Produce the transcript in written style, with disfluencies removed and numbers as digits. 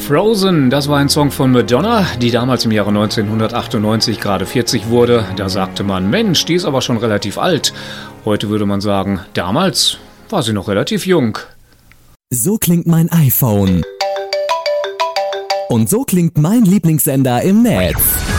Frozen, das war ein Song von Madonna, die damals im Jahre 1998 gerade 40 wurde. Da sagte man, Mensch, die ist aber schon relativ alt. Heute würde man sagen, damals war sie noch relativ jung. So klingt mein iPhone. Und so klingt mein Lieblingssender im Netz.